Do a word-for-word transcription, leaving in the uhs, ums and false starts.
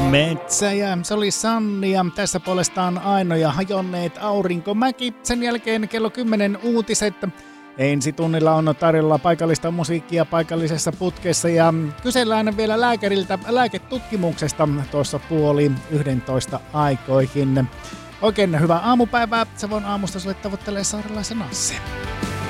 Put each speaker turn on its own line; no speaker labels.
Metsä ja se oli Sanni ja tässä puolestaan Aino ja hajonneet aurinkomäki. Sen jälkeen kello kymmenen uutiset. Ensi tunnilla on tarjolla paikallista musiikkia paikallisessa putkessa ja kysellään vielä lääkäriltä lääketutkimuksesta tuossa puoli yhdentoista aikoihin. Oikein hyvää aamupäivää. Savon aamusta sulle tavoittelee Saarelaisen Anssi.